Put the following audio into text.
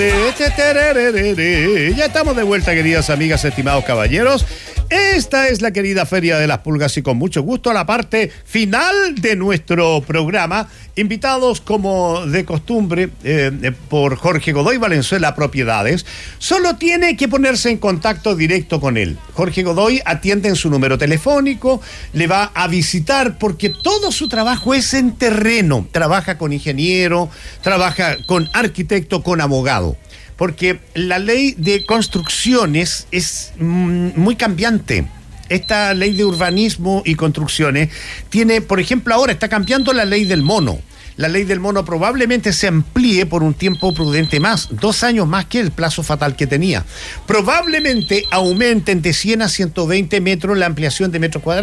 Ya estamos de vuelta, queridas amigas, estimados caballeros. Esta es la querida Feria de las Pulgas y con mucho gusto a la parte final de nuestro programa. Invitados como de costumbre por Jorge Godoy Valenzuela Propiedades. Solo tiene que ponerse en contacto directo con él. Jorge Godoy atiende en su número telefónico, le va a visitar porque todo su trabajo es en terreno. Trabaja con ingeniero, trabaja con arquitecto, con abogado. Porque la ley de construcciones es muy cambiante. Esta ley de urbanismo y construcciones tiene, por ejemplo, ahora está cambiando la ley del mono. La ley del mono probablemente se amplíe por un tiempo prudente más, 2 años más que el plazo fatal que tenía. Probablemente aumenten de 100 a 120 metros la ampliación de metros cuadrados.